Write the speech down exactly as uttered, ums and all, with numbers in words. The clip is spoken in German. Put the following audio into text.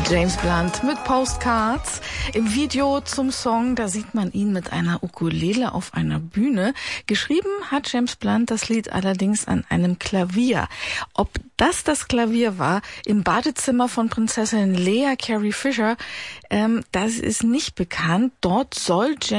James Blunt mit Postcards. Im Video zum Song, da sieht man ihn mit einer Ukulele auf einer Bühne. Geschrieben hat James Blunt das Lied allerdings an einem Klavier. Ob das das Klavier war im Badezimmer von Prinzessin Leia Carey Fisher, ähm, das ist nicht bekannt. Dort soll James